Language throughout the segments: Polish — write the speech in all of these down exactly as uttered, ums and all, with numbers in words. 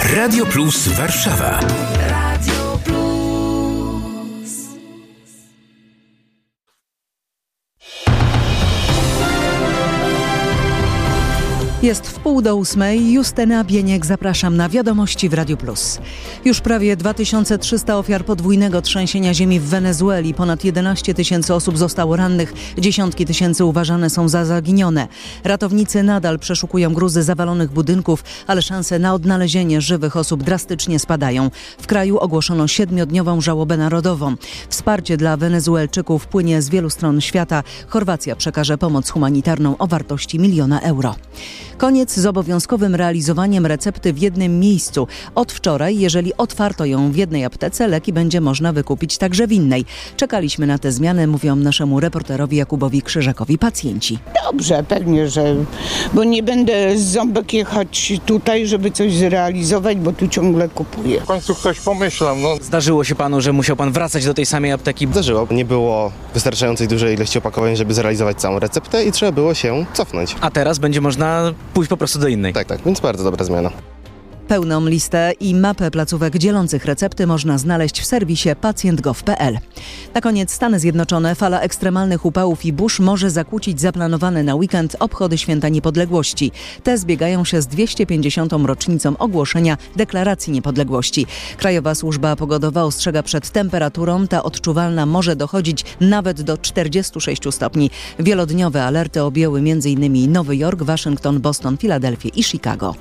Radio Plus Warszawa. Radio Plus. Jest w pół do ósmej. Justyna Bieniek, zapraszam na Wiadomości w Radiu Plus. Już prawie dwa tysiące trzysta ofiar podwójnego trzęsienia ziemi w Wenezueli. Ponad jedenaście tysięcy osób zostało rannych. Dziesiątki tysięcy uważane są za zaginione. Ratownicy nadal przeszukują gruzy zawalonych budynków, ale szanse na odnalezienie żywych osób drastycznie spadają. W kraju ogłoszono siedmiodniową żałobę narodową. Wsparcie dla Wenezuelczyków płynie z wielu stron świata. Chorwacja przekaże pomoc humanitarną o wartości miliona euro. Koniec z obowiązkowym realizowaniem recepty w jednym miejscu. Od wczoraj, jeżeli otwarto ją w jednej aptece, leki będzie można wykupić także w innej. Czekaliśmy na te zmiany, mówią naszemu reporterowi Jakubowi Krzyżakowi pacjenci. Dobrze, pewnie, że... Bo nie będę z ząbek jechać tutaj, żeby coś zrealizować, bo tu ciągle kupuję. W końcu ktoś pomyślał, no. Zdarzyło się panu, że musiał pan wracać do tej samej apteki? Zdarzyło. Nie było wystarczającej dużej ilości opakowań, żeby zrealizować całą receptę i trzeba było się cofnąć. A teraz będzie można pójść po prostu do innej. Tak, tak, więc bardzo dobra zmiana. Pełną listę i mapę placówek dzielących recepty można znaleźć w serwisie pacjent kropka gov kropka pe el. Na koniec Stany Zjednoczone. Fala ekstremalnych upałów i burz może zakłócić zaplanowane na weekend obchody Święta Niepodległości. Te zbiegają się z dwieście pięćdziesiątą rocznicą ogłoszenia Deklaracji Niepodległości. Krajowa Służba Pogodowa ostrzega przed temperaturą. Ta odczuwalna może dochodzić nawet do czterdziestu sześciu stopni. Wielodniowe alerty objęły m.in. Nowy Jork, Waszyngton, Boston, Filadelfię i Chicago.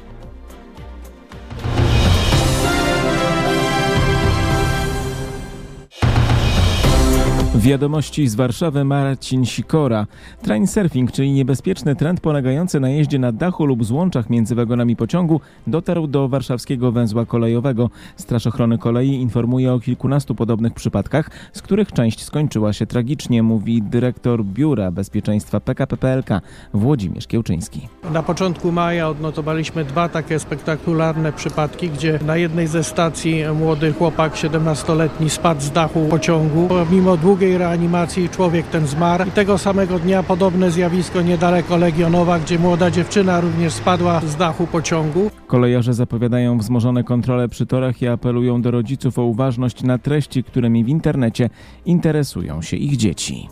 Wiadomości z Warszawy, Marcin Sikora. Trainsurfing, czyli niebezpieczny trend polegający na jeździe na dachu lub złączach między wagonami pociągu, dotarł do warszawskiego węzła kolejowego. Straż Ochrony Kolei informuje o kilkunastu podobnych przypadkach, z których część skończyła się tragicznie, mówi dyrektor Biura Bezpieczeństwa P K P P L K Włodzimierz Kiełczyński. Na początku maja odnotowaliśmy dwa takie spektakularne przypadki, gdzie na jednej ze stacji młody chłopak siedemnastoletni spadł z dachu pociągu. Mimo długiej reanimacji człowiek ten zmarł. I tego samego dnia podobne zjawisko niedaleko Legionowa, gdzie młoda dziewczyna również spadła z dachu pociągu. Kolejarze zapowiadają wzmożone kontrole przy torach i apelują do rodziców o uważność na treści, którymi w internecie interesują się ich dzieci.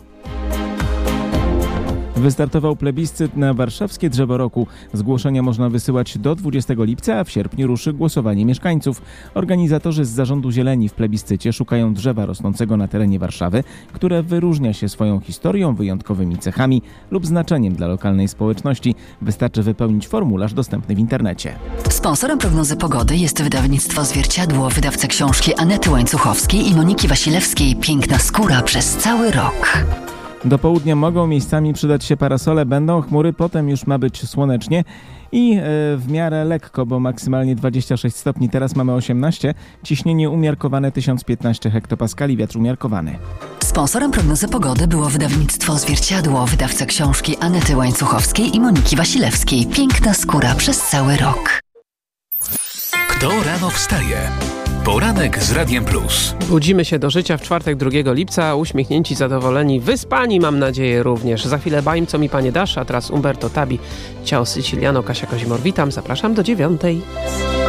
Wystartował plebiscyt na warszawskie drzewo roku. Zgłoszenia można wysyłać do dwudziestego lipca, a w sierpniu ruszy głosowanie mieszkańców. Organizatorzy z Zarządu Zieleni w plebiscycie szukają drzewa rosnącego na terenie Warszawy, które wyróżnia się swoją historią, wyjątkowymi cechami lub znaczeniem dla lokalnej społeczności. Wystarczy wypełnić formularz dostępny w internecie. Sponsorem prognozy pogody jest wydawnictwo Zwierciadło, wydawca książki Anety Łańcuchowskiej i Moniki Wasilewskiej Piękna skóra przez cały rok. Do południa mogą miejscami przydać się parasole, będą chmury, potem już ma być słonecznie i yy, w miarę lekko, bo maksymalnie dwadzieścia sześć stopni, teraz mamy osiemnaście, ciśnienie umiarkowane tysiąc piętnaście hektopaskali, wiatr umiarkowany. Sponsorem prognozy pogody było wydawnictwo Zwierciadło, wydawca książki Anety Łańcuchowskiej i Moniki Wasilewskiej Piękna skóra przez cały rok. Kto rano wstaje? Poranek z Radiem Plus. Budzimy się do życia w czwartek drugiego lipca, uśmiechnięci, zadowoleni, wyspani mam nadzieję również. Za chwilę Baim, co mi panie dasz, a teraz Umberto Tabi, Ciao Siciliano, Kasia Kozimor, witam, zapraszam do dziewiątej.